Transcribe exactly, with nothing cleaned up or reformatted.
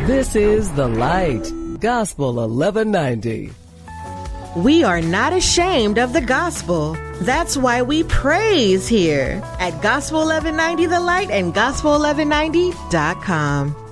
This is The Light, Gospel eleven ninety. We are not ashamed of the gospel. That's why we praise here at Gospel eleven ninety The Light and Gospel eleven ninety dot com.